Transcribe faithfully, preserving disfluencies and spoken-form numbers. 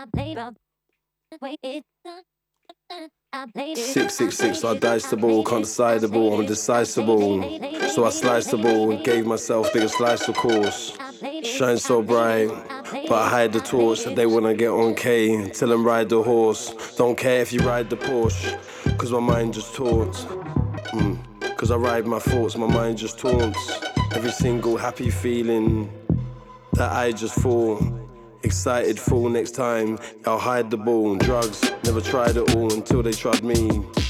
Six, six, six, I diced the ball, can't decide the ball, I'm indecisible. So I sliced the ball and gave myself bigger slice of course. Shine so bright, but I hide the torch that they wanna get on K. Tell them ride the horse, don't care if you ride the Porsche. Cause my mind just taunts. Mm. Cause I ride my thoughts, my mind just taunts. Every single happy feeling that I just fall. Excited fool next time, I'll hide the ball. Drugs, never tried it all until they tried me.